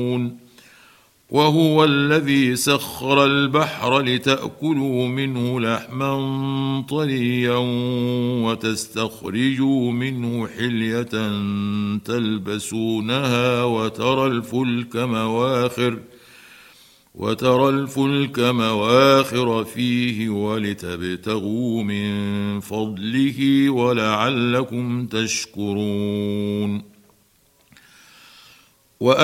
وهو الذي سخر البحر لتأكلوا منه لحما طريا وتستخرجوا منه حلية تلبسونها وترى الفلك مواخر فيه ولتبتغوا من فضله ولعلكم تشكرون